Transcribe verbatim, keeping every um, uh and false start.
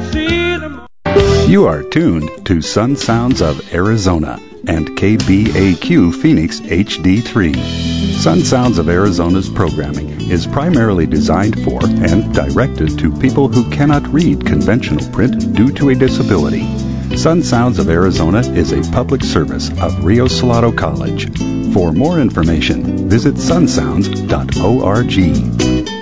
see them. You are tuned to Sun Sounds of Arizona and K B A Q Phoenix H D three. Sun Sounds of Arizona's programming is primarily designed for and directed to people who cannot read conventional print due to a disability. Sun Sounds of Arizona is a public service of Rio Salado College. For more information, visit sun sounds dot org.